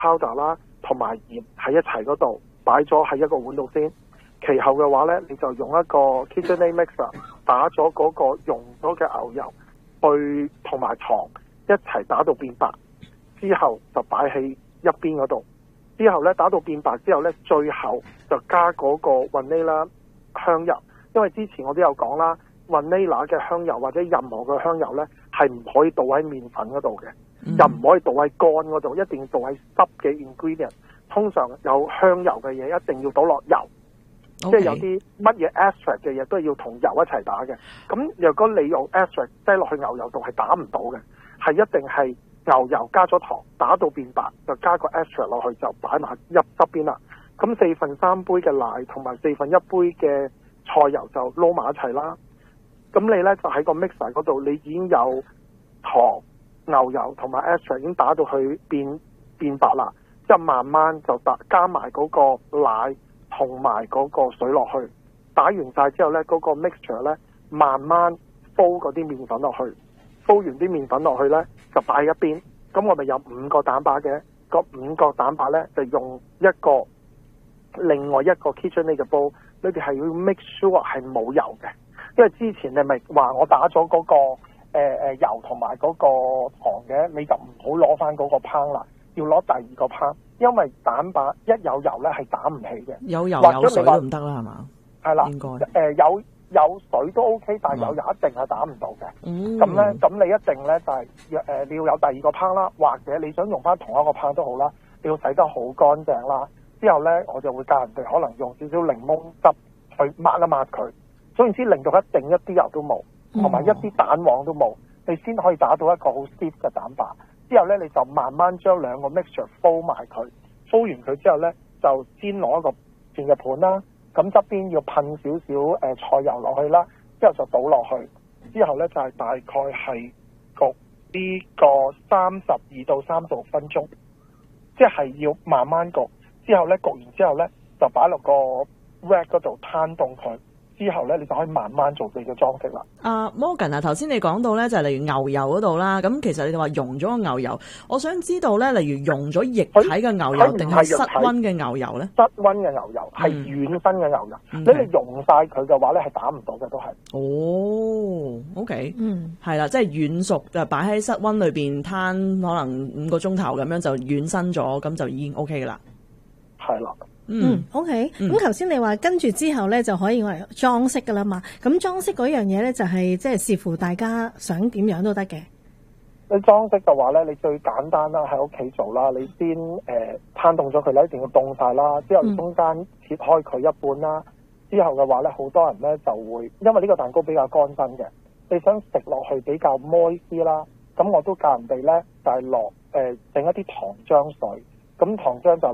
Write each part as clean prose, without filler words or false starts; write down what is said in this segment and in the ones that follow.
powder 啦同埋鹽喺一齊嗰度擺咗喺一個碗度先。其後嘅話呢，你就用一個 KitchenAid mixer 打咗嗰個溶咗嘅牛油去同埋糖一齊打到變白，之後就擺喺一邊嗰度。之後呢，打到變白之後呢，最後就加嗰個 vanilla 香油，因為之前我都有講啦，vanilla 嘅香油或者任何嘅香油呢係唔可以倒喺麵粉嗰度嘅，又唔可以倒喺乾嗰度，一定要倒喺濕嘅 ingredient。通常有香油嘅嘢一定要倒落油。即係有啲乜嘢 extract 嘅嘢都係要同油一齊打嘅。咁若果你用 extract 擠落去牛油度係打唔到嘅，係一定係牛油加咗糖打到變白，就加個 extract 落去就擺埋入側邊啦。咁4分3杯嘅奶同埋1/4杯嘅菜油就撈埋一齊啦。咁你呢，就喺個 mixer 嗰度，你已經有糖、牛油同埋 extract 已經打到去變白啦。之後慢慢就加埋嗰個奶同埋嗰個水落去，打完晒之後呢，嗰個 mixture 呢，慢慢煲嗰啲麵粉落去，煲完啲麵粉落去呢，就擺一邊。咁我哋有5個蛋白嘅，嗰5個蛋白呢，就用另外一個 KitchenAid 嘅煲，你哋係要 make sure 係冇油嘅，因為之前你咪話我打咗嗰個油同埋嗰個糖嘅，你就唔好攞翻嗰個烹啦，要攞第二個烹。因為蛋白一有油咧係打唔起嘅， 有油有水都唔得啦，係嘛？ 係啦， 應該有水都 OK， 但係有油一定係打唔到嘅。咁咧，咁你一定咧就係你要有第二個烹啦，或者你想用翻同一個烹都好啦，你要洗得好乾淨啦。之後咧，我就會教人哋可能用少少檸檬汁去抹一抹佢，總言之令到一定一啲油都冇，同埋一啲蛋黃都冇，你先可以打到一個好 stiff 嘅蛋白。之後咧，你就慢慢將兩個 mixture 煲埋佢，煲完佢之後咧，就先攞一個電嘅盤啦。咁側邊要噴少少菜油落去啦，之後就倒落去。之後咧就係大概係焗呢個32到36分鐘，即係要慢慢焗。之後咧焗完之後咧，就擺落個 rack 嗰度攤凍佢。之後咧，你就可以慢慢做你嘅裝飾啦。 Morgan 頭先你講到咧，就係例如牛油嗰度啦。咁其實你哋話溶咗個牛油，我想知道咧，例如溶咗液體嘅牛油定係室溫嘅牛油咧？室溫嘅牛油係軟身嘅牛油。你哋溶晒佢嘅話咧，係打唔到嘅都係。 哦 ，OK，係啦，即係軟熟就擺喺室溫裏邊攤，可能5個鐘頭咁樣就軟身咗，咁就已經 OK 噶啦。 係啦。 OK。咁頭先你話跟住之後咧就可以用嚟裝飾噶啦嘛。咁裝飾嗰樣嘢咧就係即係視乎大家想點樣都得嘅。 你裝飾嘅話咧，你最簡單啦，喺屋企做啦。你先攤凍咗佢啦，一定要凍晒啦。之後中間切開佢一半啦。之後嘅話咧，好多人咧就會因為呢個蛋糕比較乾身嘅，你想食落去比較 moist 啦。咁我都教人哋咧就係落整一啲糖漿水。咁糖漿就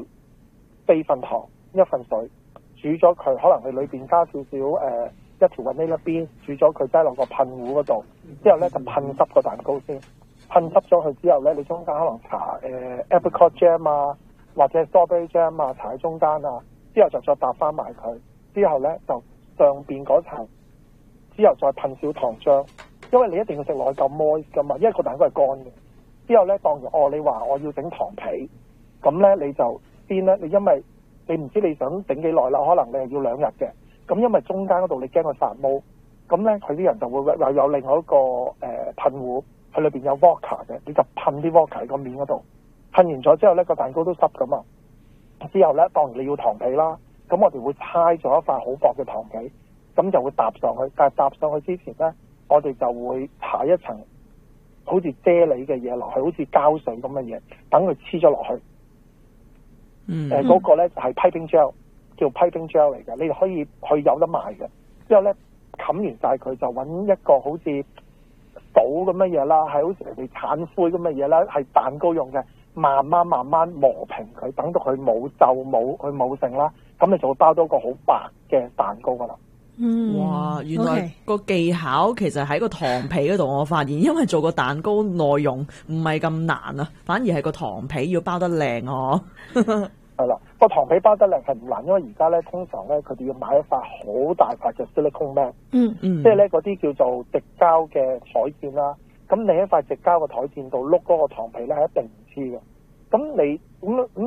4份糖1份水，煮咗佢，可能佢裏邊加少少一條vanilla bean，煮咗佢擠落個噴壺嗰度，之後咧就噴濕個蛋糕先，噴濕咗佢之後咧，你中間可能搽apricot jam 啊，或者 strawberry jam 啊，搽喺中間啊，之後就再搭翻埋佢，之後咧就上邊嗰層，之後再噴少糖漿，因為你一定要食落去夠 moist 噶嘛，因為個蛋糕係乾嘅。之後咧當然你話我要整糖皮，咁咧你就先咧，你因為你唔知你想整幾耐啦，可能你係要2日嘅。咁因為中間嗰度你驚佢發毛，咁咧佢啲人就會又有另外一個噴壺，佢裏邊有 vodka 嘅，你就噴啲 vodka 喺個面嗰度，噴完咗之後咧個蛋糕都濕噶嘛。之後咧當然你要糖皮啦，咁我哋會猜咗一塊好薄嘅糖皮，咁就會搭上去。但係搭上去之前咧，我哋就會搽一層好似啫喱嘅嘢落去，好似膠水咁嘅嘢，等佢黐咗落去。嗰個咧就係 piping gel， 叫 piping gel 嚟嘅，你哋可以去有得賣嘅。之後咧冚完晒佢，就揾一個好似倒咁嘅嘢啦，係好似人哋鏟灰咁嘅嘢啦，係蛋糕用嘅，慢慢磨平佢，等到佢冇皺冇剩啦，咁你就會包到一個好白嘅蛋糕噶啦。 哇！原來個技巧其實喺個糖皮嗰度，我發現，因為做個蛋糕內容唔係咁難啊，反而係個糖皮要包得靚哦。 係啦，個糖皮包得靚係唔難，因為而家咧通常咧佢哋要買一塊好大塊嘅 silicone mat，即係咧嗰啲叫做矽膠嘅台墊啦。咁你喺塊矽膠嘅台墊度碌嗰個糖皮咧係一定唔黐嘅， 咁你咁